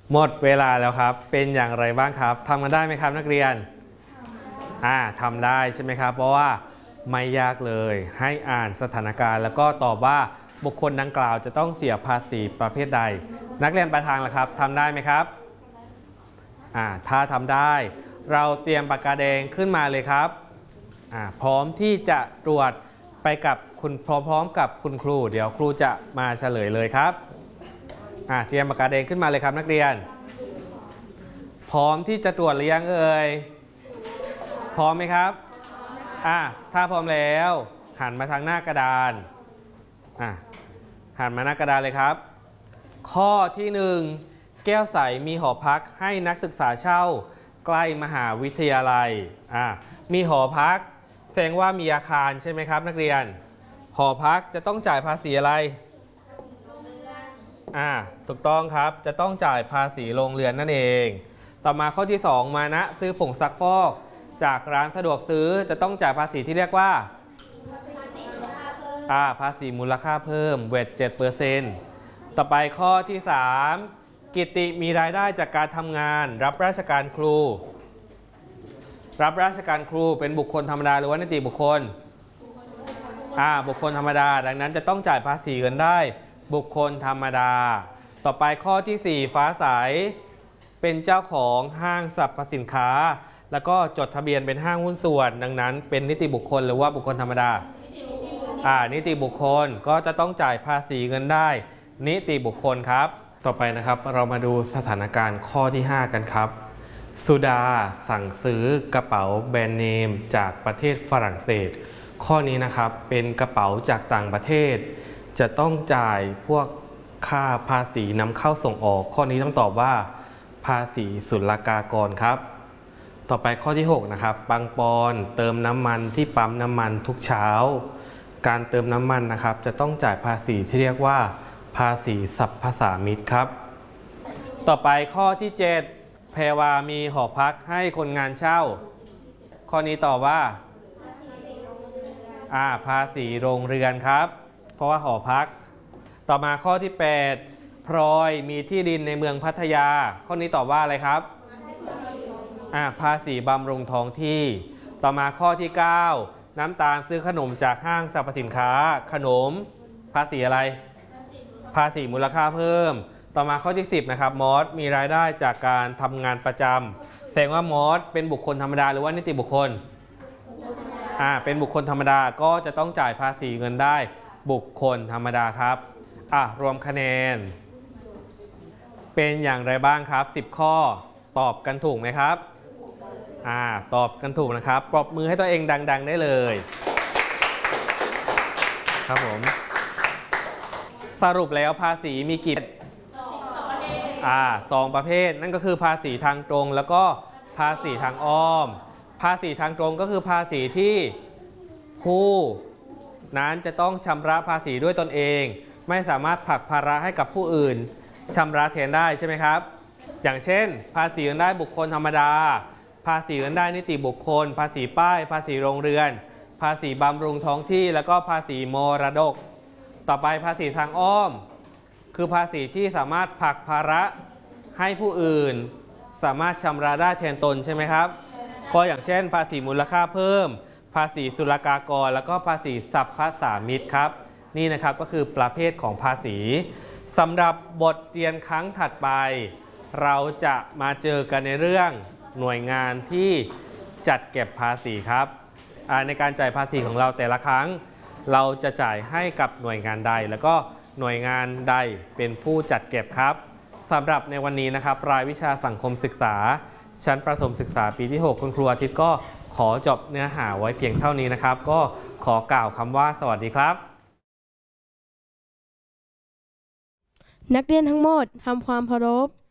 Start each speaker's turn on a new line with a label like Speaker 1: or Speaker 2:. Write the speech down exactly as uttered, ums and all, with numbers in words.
Speaker 1: หมดเวลาแล้วครับเป็นอย่างไรบ้างครับทำกันได้ไหมครับนักเรียนอ่าทำได้ใช่ไหมครับเพราะว่าไม่ยากเลยให้อ่านสถานการณ์แล้วก็ตอบว่าบุคคลดังกล่าวจะต้องเสียภาษีประเภทใดนักเรียนปลายทางล่ะครับทำได้ไหมครับอ่าถ้าทำได้เราเตรียมปากกาแดงขึ้นมาเลยครับอ่าพร้อมที่จะตรวจไปกับคุณพร้อมๆกับคุณครูเดี๋ยวครูจะมาเฉลยเลยครับอ่าเตรียมปากกาแดงขึ้นมาเลยครับนักเรียนพร้อมที่จะตรวจหรือยังเอ่ยพร้อมไหมครับอ่าถ้าพร้อมแล้วหันมาทางหน้ากระดานอ่าหันมาหน้ากระดานเลยครับข้อที่หนึ่งแก้วใสมีหอพักให้นักศึกษาเช่าใกล้มหาวิทยาลัยอ่ามีหอพักแสดงว่ามีอาคารใช่ไหมครับนักเรียนหอพักจะต้องจ่ายภาษีอะไรอ่าถูกต้องครับจะต้องจ่ายภาษีโรงเรือนนั่นเองต่อมาข้อที่สองมานะซื้อผงซักฟอกจากร้านสะดวกซื้อจะต้องจ่ายภาษีที่เรียกว่าอ่าภาษีมูลค่าเพิ่มเวท เจ็ดเปอร์เซ็นต์ ต่อไปข้อที่สามกิตติมีรายได้จากการทำงานรับราชการครูรับราชการครูเป็นบุคคลธรรมดาหรือว่านิติบุคคลอ่าบุคคลธรรมดาดังนั้นจะต้องจ่ายภาษีเงินได้บุคคลธรรมดาต่อไปข้อที่สี่ฟ้าใสเป็นเจ้าของห้างสรรพสินค้าแล้วก็จดทะเบียนเป็นห้างหุ้นส่วนดังนั้นเป็นนิติบุคคลหรือว่าบุคคลธรรมดาอ่านิติบุคคลก็จะต้องจ่ายภาษีเงินได้นิติบุคคลครับต่อไปนะครับเรามาดูสถานการณ์ข้อที่ห้ากันครับสุดาสั่งซื้อกระเป๋าแบรนด์เนมจากประเทศฝรั่งเศสข้อนี้นะครับเป็นกระเป๋าจากต่างประเทศจะต้องจ่ายพวกค่าภาษีนำเข้าส่งออกข้อนี้ต้องตอบว่าภาษีศุลกากรครับต่อไปข้อที่หกนะครับปังปอนเติมน้ำมันที่ปั๊มน้ำมันทุกเช้าการเติมน้ำมันนะครับจะต้องจ่ายภาษีที่เรียกว่าภาษีสรรพสามิตครับต่อไปข้อที่เจ็ดแพรวามีหอพักให้คนงานเช่าข้อนี้ตอบว่าอ่าภาษีโรงเรือนครับเพราะว่าหอพักต่อมาข้อที่แปดพลอยมีที่ดินในเมืองพัทยาข้อนี้ตอบว่าอะไรครับอ่าภาษีบำรุงท้องที่ต่อมาข้อที่เก้าน้ำตาลซื้อขนมจากห้างสรรพสินค้าขนมภาษีอะไรภาษีมูลค่าเพิ่มต่อมาข้อที่สิบนะครับมอสมีรายได้จากการทำงานประจำแสดงว่ามอสเป็นบุคคลธรรมดาหรือว่านิติบุคคลอ่าเป็นบุคคลธรรมดาก็จะต้องจ่ายภาษีเงินได้บุคคลธรรมดาครับอ่ะรวมคะแนนเป็นอย่างไรบ้างครับสิบข้อตอบกันถูกไหมครับอ่าตอบกันถูกนะครับปรบมือให้ตัวเองดังๆได้เลยครับผมสรุปแล้วภาษีมีกี่อ่าสองประเภทนั่นก็คือภาษีทางตรงแล้วก็ภาษีทางอ้อมภาษีทางตรงก็คือภาษีที่ผู้นั้นจะต้องชำระภาษีด้วยตนเองไม่สามารถผลักภาระให้กับผู้อื่นชำระแทนได้ใช่ไหมครับอย่างเช่นภาษีเงินได้บุคคลธรรมดาภาษีเงินได้นิติบุคคลภาษีป้ายภาษีโรงเรือนภาษีบำรุงท้องที่แล้วก็ภาษีมรดกต่อไปภาษีทางอ้อมคือภาษีที่สามารถผลักภาระให้ผู้อื่นสามารถชำระได้แทนตนใช่ไหมครับก็อย่างเช่นภาษีมูลค่าเพิ่มภาษีศุลกากรแล้วก็ภาษีสรรพสามิตครับนี่นะครับก็คือประเภทของภาษีสำหรับบทเรียนครั้งถัดไปเราจะมาเจอกันในเรื่องหน่วยงานที่จัดเก็บภาษีครับในการจ่ายภาษีของเราแต่ละครั้งเราจะจ่ายให้กับหน่วยงานใดแล้วก็หน่วยงานใดเป็นผู้จัดเก็บครับสำหรับในวันนี้นะครับรายวิชาสังคมศึกษาชั้นประถมศึกษาปีที่หกคุณครูอาทิตย์ก็ขอจบเนื้อหาไว้เพียงเท่านี้นะครับก็ขอกล่าวคำว่าสวัสดีครับ
Speaker 2: นักเรียนทั้งหมดทำความเคารพ